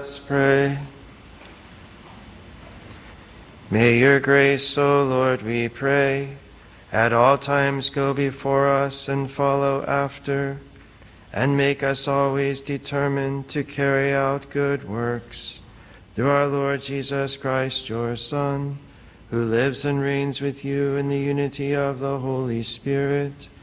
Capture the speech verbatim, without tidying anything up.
us pray. May your grace, O Lord, we pray, at all times go before us and follow after, and make us always determined to carry out good works. Through our Lord Jesus Christ, your Son, who lives and reigns with you in the unity of the Holy Spirit,